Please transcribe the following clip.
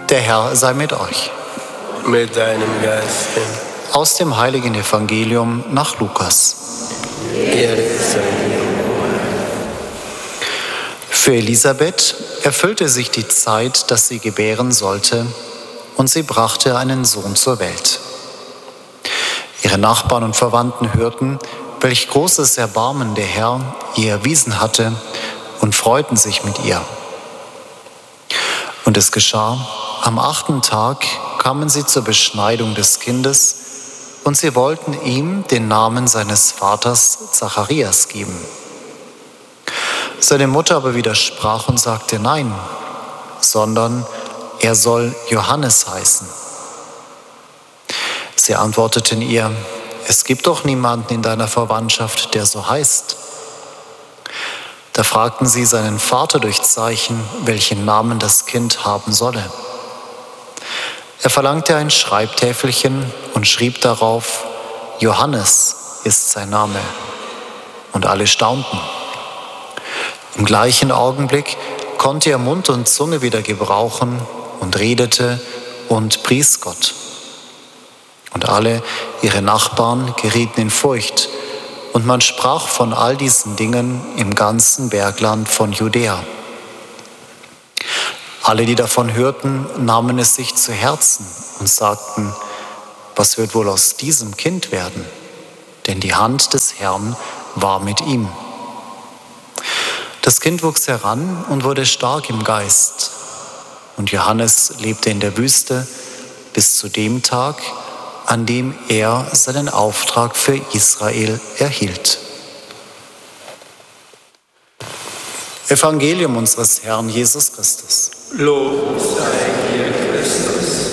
Der Herr sei mit euch. Mit deinem Geiste. Aus dem heiligen Evangelium nach Lukas. Ehre sei dir. Für Elisabeth erfüllte sich die Zeit, dass sie gebären sollte, und sie brachte einen Sohn zur Welt. Ihre Nachbarn und Verwandten hörten, welch großes Erbarmen der Herr ihr erwiesen hatte, und freuten sich mit ihr. Und es geschah, am 8. Tag kamen sie zur Beschneidung des Kindes, und sie wollten ihm den Namen seines Vaters Zacharias geben. Seine Mutter aber widersprach und sagte nein, sondern er soll Johannes heißen. Sie antworteten ihr, es gibt doch niemanden in deiner Verwandtschaft, der so heißt. Da fragten sie seinen Vater durch Zeichen, welchen Namen das Kind haben solle. Er verlangte ein Schreibtäfelchen und schrieb darauf, Johannes ist sein Name. Und alle staunten. Im gleichen Augenblick konnte er Mund und Zunge wieder gebrauchen und redete und pries Gott. Und alle ihre Nachbarn gerieten in Furcht, und man sprach von all diesen Dingen im ganzen Bergland von Judäa. Alle, die davon hörten, nahmen es sich zu Herzen und sagten, was wird wohl aus diesem Kind werden? Denn die Hand des Herrn war mit ihm. Das Kind wuchs heran und wurde stark im Geist. Und Johannes lebte in der Wüste bis zu dem Tag, an dem er seinen Auftrag für Israel erhielt. Evangelium unseres Herrn Jesus Christus. Lob sei dir,